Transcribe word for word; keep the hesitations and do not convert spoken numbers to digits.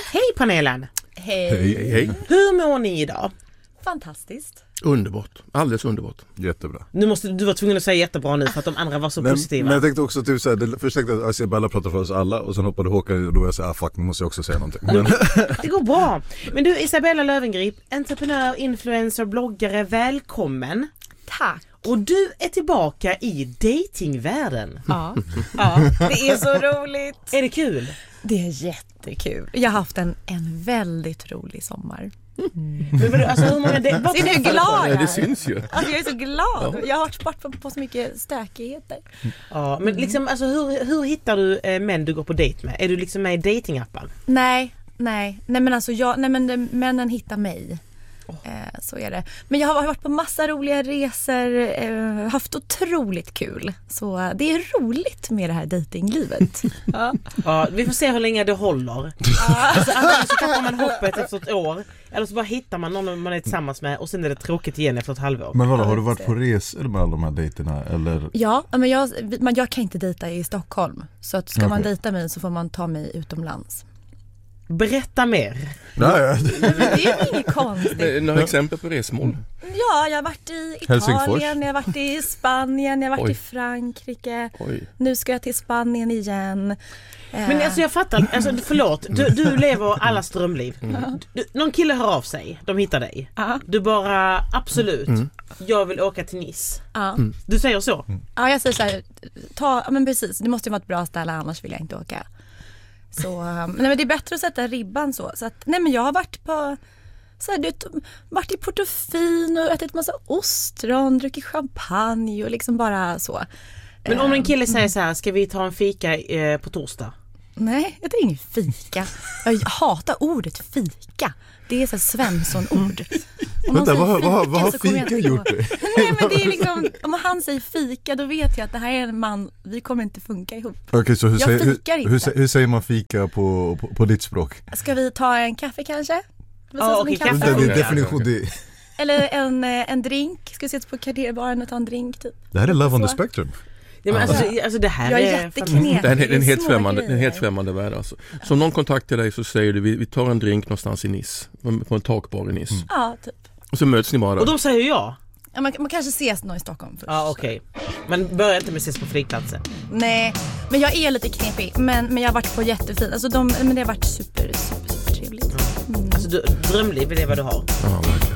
Hej panelen! Hej. Hej, hej. Hur mår ni idag? Fantastiskt. Underbart, alldeles underbart. Jättebra. Nu måste, du var tvungen att säga jättebra nu för att de andra var så Men, positiva. men jag tänkte också typ såhär, det, först tänkte jag att Isabella pratade för oss alla och sen hoppade Håkan och då var jag såhär, ah fuck, nu måste jag också säga någonting. Men, Det går bra. Men du Isabella Löwengrip, entreprenör, influencer, bloggare, välkommen. Tack. Och du är tillbaka i datingvärlden. Ja. ja, det är så roligt. Är det kul? Det är jättekul. Jag har haft en, en väldigt rolig sommar. Mm. Men vadå, alltså, hur många de- vad Ser du hur träffar glad Nej, jag det är? syns ju. Alltså, jag är så glad. Jag har varit bort på, på så mycket stökigheter. Ja, men liksom, alltså, hur, hur hittar du eh, män du går på dejt med? Är du liksom med i datingappar? Nej, nej. Nej men alltså jag, nej men det, männen hittar mig. Eh, så är det. Men jag har varit på massa roliga resor, eh, haft otroligt kul. Så eh, det är roligt med det här datinglivet. Ja. Ja, vi får se hur länge det håller. Alltså, antingen så tappar man hoppet efter ett år, eller så bara hittar man någon man är tillsammans med och sen är det tråkigt igen efter ett halvår. men vadå, har du varit på resor med alla de här dejterna? Eller? Ja, men jag, men jag kan inte dejta i Stockholm. Så att ska man Okej. dejta mig så får man ta mig utomlands. Berätta mer. Nej, ja. Men det är ju inget konstigt. Eh, Några exempel på resmål? Ja, jag har varit i Helsingfors. Italien, jag har varit i Spanien, jag har varit Oj. i Frankrike. Oj. Nu ska jag till Spanien igen. Men alltså jag fattar, alltså, förlåt, du, du lever allas drömliv. Mm. Du, någon kille hör av sig, de hittar dig. Ja. Du bara, absolut, jag vill åka till Nice. Ja. Du säger så? Ja, jag säger så här, ta, men precis, det måste ju vara ett bra ställe, annars vill jag inte åka. Så, um, nej men det är bättre att sätta ribban så. Så att, nej men jag har varit på, så här, det, varit i Portofino och ätit massa ostron, druckit champagne och liksom bara så. Men om en kille säger så här, ska vi ta en fika eh, på torsdag? Nej, jag dricker ingen fika. Jag hatar ordet fika. Det är så här Svensson-ord. Om någon Vänta, säger vad, vad, vad har så kommer jag fika inte gjort gå. det? Nej men det är liksom, om han säger fika då vet jag att det här är en man, vi kommer inte funka ihop. Okej, så hur Jag säger, fikar hur, inte. hur, sä- hur säger man fika på, på, på ditt språk? Ska vi ta en kaffe kanske? Vad Ja, sägs om okej, en kaffe. kaffe? Det, det är Ja. definition, det, Eller en, eh, en drink. Ska vi sitta på kvarterbaren och ta en drink typ? det här är love on the Så. spectrum. Ja, men alltså, alltså det här Jag är är jätteknepig. Det är en, en, helt Små främmande, en grejer. helt främmande värld alltså. Så om någon kontaktar dig så säger du vi, vi tar en drink någonstans i Nice, på en takbar i Nice. Ja, typ. Och så möts ni bara där. Och de säger ja. Ja, man, man kanske ses någon i Stockholm först. Ja, okej. Men börja inte med ses på flygplatsen. Nej, men jag är lite knepig. Men, men jag har varit på jättefint. Alltså de, men det har varit super, super, super trevligt. Mm. Alltså du, drömliv är det vad du har. Ja, verkligen.